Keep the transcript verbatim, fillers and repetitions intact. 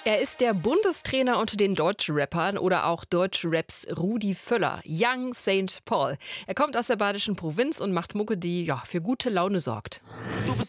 Er ist der Bundestrainer unter den Deutschrappern oder auch Deutschraps Rudi Völler, Young Saint Paul. Er kommt aus der badischen Provinz und macht Mucke, die ja, für gute Laune sorgt. Du bist